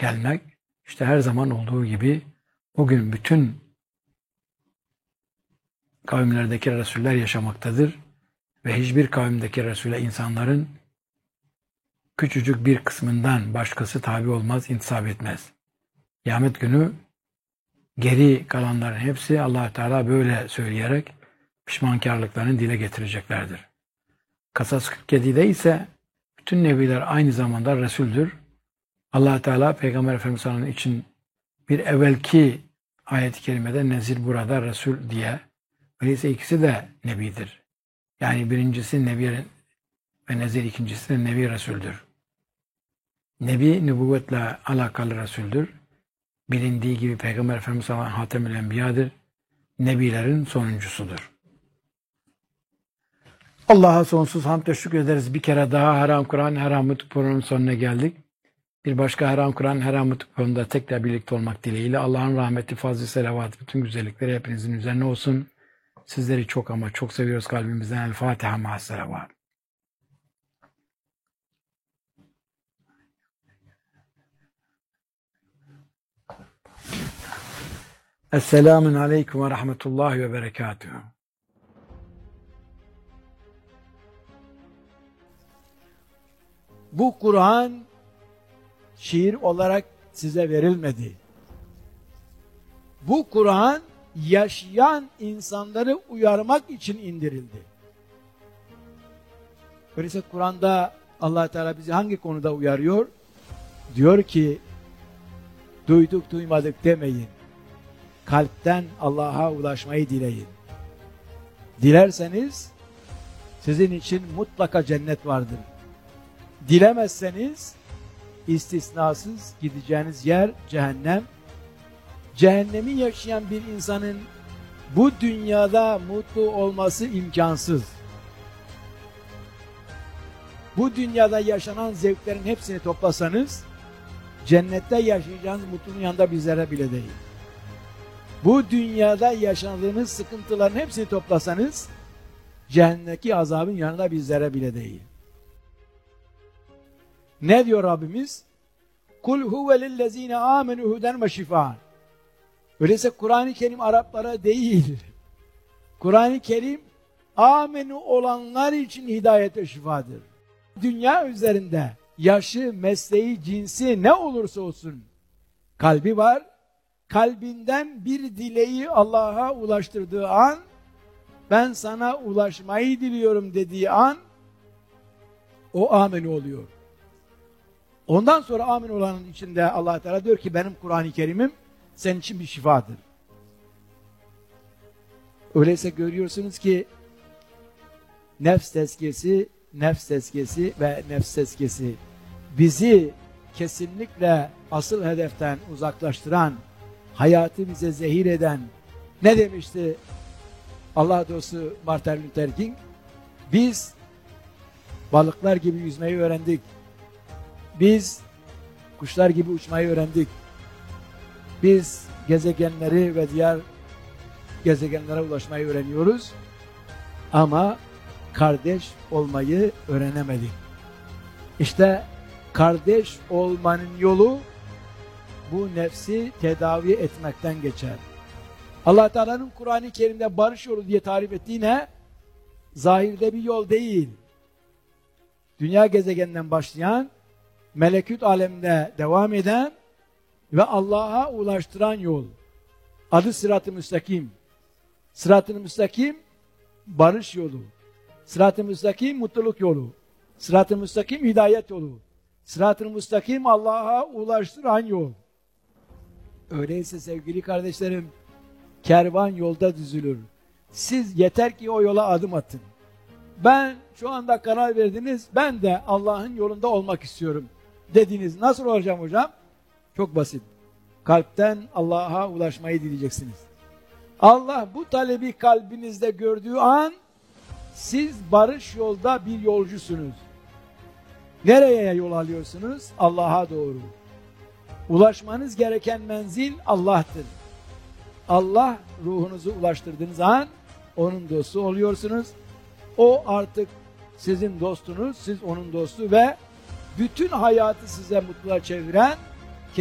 gelmek, işte her zaman olduğu gibi bugün bütün kavimlerdeki Resuller yaşamaktadır. Ve hiçbir kavimdeki Resul'e insanların küçücük bir kısmından başkası tabi olmaz, intisap etmez. Kıyamet günü geri kalanların hepsi Allah Teala böyle söyleyerek pişmankarlıklarını dile getireceklerdir. Kasas 47'de ise bütün nebiler aynı zamanda Resul'dür. Allah Teala Peygamber Efendimiz sallallahu aleyhi ve sellem için bir evvelki ayet-i kerimede nezir burada Resul diye. Öyleyse ikisi de nebidir. Yani birincisi nebi ve nezir, ikincisi de nebi Resul'dür. Nebi nübüvvetle alakalı Resul'dür. Bilindiği gibi Peygamber Efendimiz sallallahu aleyhi ve sellem Hatemül Enbiya'dır. Nebilerin sonuncusudur. Allah'a sonsuz hamd ve şükür ederiz. Bir kere daha Haram Kur'an, Haram Mutlu programının sonuna geldik. Bir başka Haram Kur'an, Haram Mutlu programında tekrar birlikte olmak dileğiyle Allah'ın rahmeti, fazl-ı selavatı, bütün güzellikleri hepinizin üzerine olsun. Sizleri çok ama çok seviyoruz kalbimizden. El Fatiha ma'as-selavat. Esselamun aleyküm ve rahmetullahi ve berekatuhu. Bu Kur'an şiir olarak size verilmedi. Bu Kur'an yaşayan insanları uyarmak için indirildi. Öyleyse Kur'an'da Allah Teala bizi hangi konuda uyarıyor? Diyor ki, duyduk duymadık demeyin. Kalpten Allah'a ulaşmayı dileyin. Dilerseniz sizin için mutlaka cennet vardır. Dilemezseniz istisnasız gideceğiniz yer cehennem. Cehennemi yaşayan bir insanın bu dünyada mutlu olması imkansız. Bu dünyada yaşanan zevklerin hepsini toplasanız cennette yaşayacağınız mutluluğun yanında bir zerre bile değil. Bu dünyada yaşadığınız sıkıntıların hepsini toplasanız cehennemdeki azabın yanında bir zerre bile değil. Ne diyor Rabbimiz? Kul huve lillezine amenu huden ve şifaan. Öyleyse Kur'an-ı Kerim Araplara değil. Kur'an-ı Kerim amenu olanlar için hidayet ve şifadır. Dünya üzerinde yaşı, mesleği, cinsi ne olursa olsun kalbi var. Kalbinden bir dileği Allah'a ulaştırdığı an, ben sana ulaşmayı diliyorum dediği an o amenu oluyor. Ondan sonra amin olanın içinde Allah Teala diyor ki benim Kur'an-ı Kerim'im senin için bir şifadır. Öyleyse görüyorsunuz ki nefs tezkiyesi, nefs tezkiyesi ve nefs tezkiyesi bizi kesinlikle asıl hedeften uzaklaştıran, hayatı bize zehir eden, ne demişti Allah dostu Martin Luther King? Biz balıklar gibi yüzmeyi öğrendik. Biz kuşlar gibi uçmayı öğrendik. Biz gezegenleri ve diğer gezegenlere ulaşmayı öğreniyoruz. Ama kardeş olmayı öğrenemedik. İşte kardeş olmanın yolu bu nefsi tedavi etmekten geçer. Allah Teala'nın Kur'an-ı Kerim'de barış yolu diye tarif ettiği ne? Zahirde bir yol değil. Dünya gezegeninden başlayan, melekut aleminde devam eden ve Allah'a ulaştıran yol. Adı Sırat-ı Müstakim. Sırat-ı Müstakim barış yolu. Sırat-ı Müstakim mutluluk yolu. Sırat-ı Müstakim hidayet yolu. Sırat-ı Müstakim Allah'a ulaştıran yol. Öyleyse sevgili kardeşlerim, kervan yolda düzülür. Siz yeter ki o yola adım atın. Ben şu anda karar verdiniz, ben de Allah'ın yolunda olmak istiyorum dediniz. Nasıl olacağım hocam? Çok basit. Kalpten Allah'a ulaşmayı dileyeceksiniz. Allah bu talebi kalbinizde gördüğü an siz barış yolda bir yolcusunuz. Nereye yol alıyorsunuz? Allah'a doğru. Ulaşmanız gereken menzil Allah'tır. Allah ruhunuzu ulaştırdığınız an onun dostu oluyorsunuz. O artık sizin dostunuz, siz onun dostu ve bütün hayatı size mutluluğa çeviren